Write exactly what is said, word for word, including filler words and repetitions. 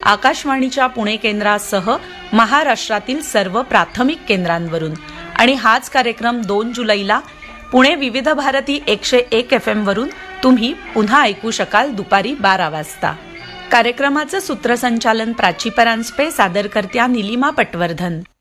आकाशवाणीच्या पुणे केंद्रासह महाराष्ट्रातील सर्व प्राथमिक केंद्रांवरून. आणि हाच कार्यक्रम दोन जुलैला पुणे विविध भारती एकशे एक एफ एम वरून तुम्ही पुन्हा ऐकू शकाल दुपारी बारा वाजता. कार्यक्रमाचं सूत्रसंचालन प्राची परांजपे, सादरकर्त्या निलिमा पटवर्धन.